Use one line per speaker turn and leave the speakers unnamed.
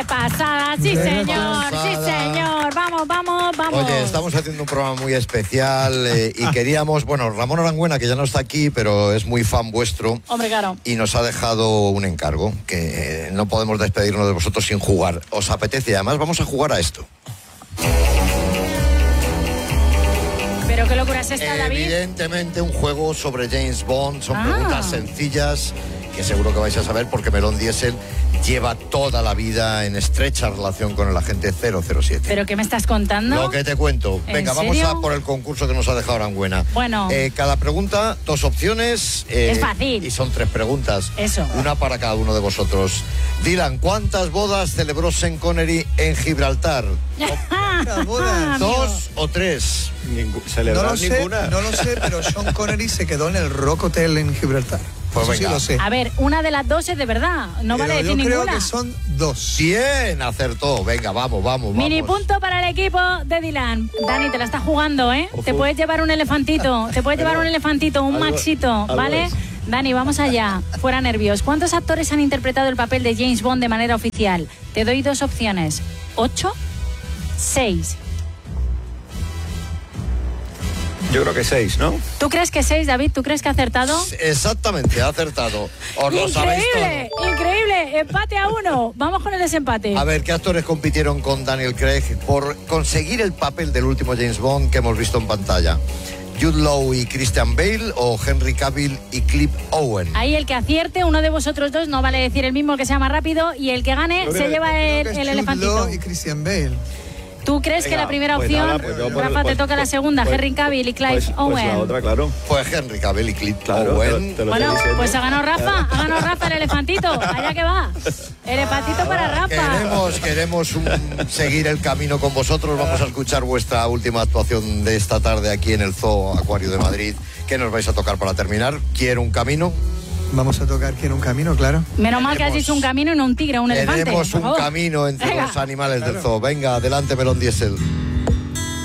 pasada! ¡Sí, señor! ¡Sí, señor! ¡Vamos, vamos, vamos!
Oye, estamos haciendo un programa muy especial y queríamos... Bueno, Ramón Arangüena, que ya no está aquí, pero es muy fan vuestro.
Hombre, claro.
Y nos ha dejado un encargo, que no podemos despedirnos de vosotros sin jugar. ¿Os apetece? Además, vamos a jugar a esto.
¿Pero qué locura es esta, David?
Evidentemente un juego sobre James Bond. Son preguntas sencillas que seguro que vais a saber porque Melón Diesel lleva toda la vida en estrecha relación con el agente 007.
¿Pero qué me estás contando?
Lo que te cuento. Venga, vamos a por el concurso que nos ha dejado Arangüena.
Bueno.
Cada pregunta, 2 opciones.
Es fácil.
Y son 3 preguntas.
Eso.
Una para cada uno de vosotros. Dylan, ¿cuántas bodas celebró Sean Connery en Gibraltar?
¿Bodas?
2 o 3.
Ninguna. No lo sé, pero Sean Connery se quedó en el Rock Hotel en Gibraltar.
Pues
eso sí lo sé.
A ver, una de las 2 es de verdad. No
pero
vale decir
yo
ninguna.
creo que son 2.
Bien, acertó. Venga, vamos.
Mini punto para el equipo de Dylan. Dani, te la estás jugando, ¿eh? Te puedes llevar un elefantito. Te puedes llevar un elefantito, un maxito, ¿vale? Dani, vamos allá. Fuera nervios. ¿Cuántos actores han interpretado el papel de James Bond de manera oficial? Te doy 2 opciones. 8, 6.
Yo creo que 6, ¿no?
¿Tú crees que 6, David? ¿Tú crees que ha acertado?
Exactamente, ha acertado. Os lo sabéis todo.
Increíble. Empate a 1. Vamos con el desempate.
A ver, ¿qué actores compitieron con Daniel Craig por conseguir el papel del último James Bond que hemos visto en pantalla? ¿Jude Law y Christian Bale o Henry Cavill y Clive Owen?
Ahí el que acierte, uno de vosotros dos, no vale decir el mismo, el que sea más rápido, y el que gane se lleva el elefantito.
Jude Law y Christian Bale.
¿Tú crees que la primera opción, Rafa, te toca la segunda, Henry Cavill y Clive Owen?
Pues la otra, claro.
Pues Henry Cavill y Clive Owen.
Bueno, pues ha ganado Rafa el elefantito. Allá que va. Elefantito para Rafa.
Queremos seguir el camino con vosotros. Vamos a escuchar vuestra última actuación de esta tarde aquí en el Zoo Acuario de Madrid. ¿Qué nos vais a tocar para terminar? ¿Quiero un camino?
Vamos a tocar ¿Quiero un camino? Claro.
Menos mal que has dicho un camino y no un tigre o un elefante.
Tenemos un camino entre los animales del zoo. Venga, adelante, Melón Diesel.